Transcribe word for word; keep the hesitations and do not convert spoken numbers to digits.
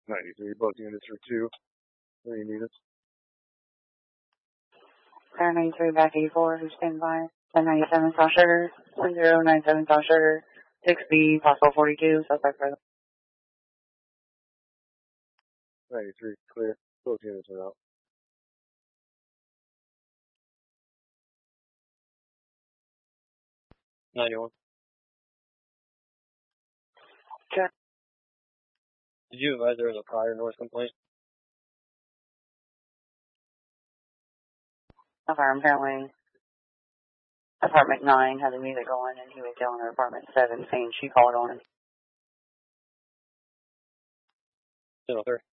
ninety-three, both units are two. Where you need us? Tower ninety-three, back eighty-four, who's standing by? ten ninety-seven, South Sugar, one zero nine seven, South Sugar, six B, possible forty-two, suspect present. ninety-three, clear. Both units are out. ninety-one. Check. Did you advise there was a prior noise complaint? Affirm, apparently. Apartment nine had the music going and he was yelling at apartment seven saying she called on him. ten oh three.